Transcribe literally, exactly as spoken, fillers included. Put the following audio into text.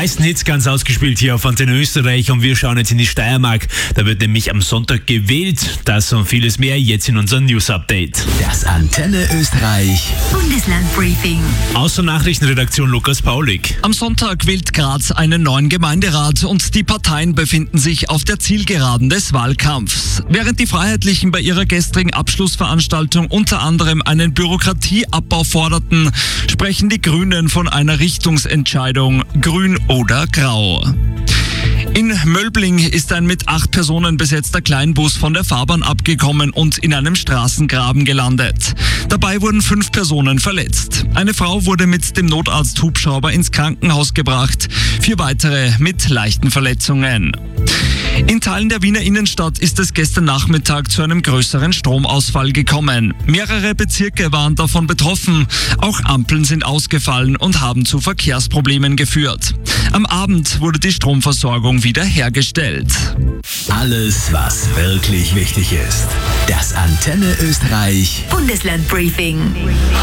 meisten Hits ganz ausgespielt hier auf Antenne Österreich und wir schauen jetzt in die Steiermark. Da wird nämlich am Sonntag gewählt. Das und vieles mehr jetzt in unserem News-Update. Das Antenne Österreich Bundesland-Briefing. Aus der Nachrichtenredaktion Lukas Paulik. Am Sonntag wählt Graz einen neuen Gemeinderat und die Parteien befinden sich auf der Zielgeraden des Wahlkampfs. Während die Freiheitlichen bei ihrer gestrigen Abschlussveranstaltung unter anderem einen Bürokratieabbau forderten, sprechen die Grünen von einer Richtungsentscheidung, grün oder grau. In Möllbling ist ein mit acht Personen besetzter Kleinbus von der Fahrbahn abgekommen und in einem Straßengraben gelandet. Dabei wurden fünf Personen verletzt. Eine Frau wurde mit dem Notarzthubschrauber ins Krankenhaus gebracht, vier weitere mit leichten Verletzungen. In Teilen der Wiener Innenstadt ist es gestern Nachmittag zu einem größeren Stromausfall gekommen. Mehrere Bezirke waren davon betroffen. Auch Ampeln sind ausgefallen und haben zu Verkehrsproblemen geführt. Am Abend wurde die Stromversorgung wiederhergestellt. Alles, was wirklich wichtig ist. Das Antenne Österreich Bundesland-Briefing.